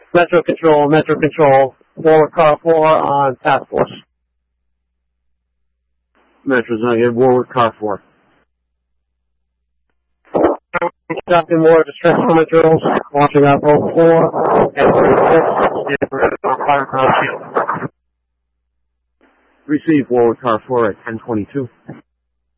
Metro Control, forward car 4 on task force. Metro's negative, forward car 4. Conducting more distress summit drills, watching out both 4 and 36, on firepower shield. Receive forward car 4 at 10:22.